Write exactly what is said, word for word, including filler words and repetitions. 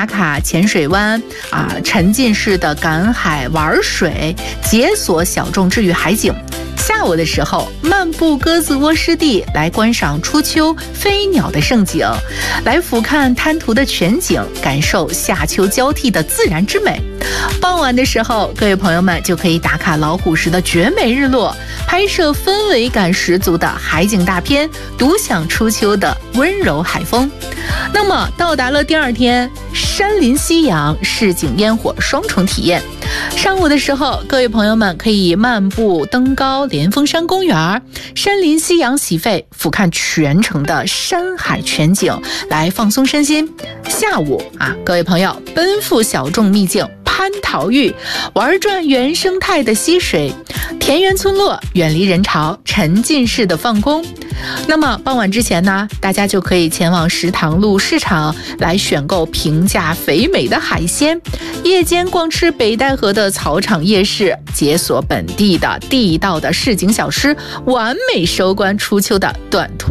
打卡浅水湾啊，沉浸式的赶海玩水，解锁小众治愈海景。下午的时候，漫步鸽子窝湿地，来观赏初秋飞鸟的盛景，来俯瞰滩涂的全景，感受夏秋交替的自然之美。傍晚的时候，各位朋友们就可以打卡老虎石的绝美日落，拍摄氛围感十足的海景大片，独享初秋的温柔海风。那么到达了第二天，山林夕阳市井烟火双重体验。上午的时候，各位朋友们可以漫步登高连峰山公园，山林夕阳洗肺，俯瞰全城的山海全景，来放松身心。下午啊，各位朋友奔赴小众秘境蟠桃峪，玩转原生态的溪水，田园村落，远离人潮，沉浸式的放空。那么傍晚之前呢，大家就可以前往石塘路市场来选购平价肥美的海鲜，夜间逛吃北戴河的草场夜市，解锁本地的地道的市井小吃，完美收官初秋的短途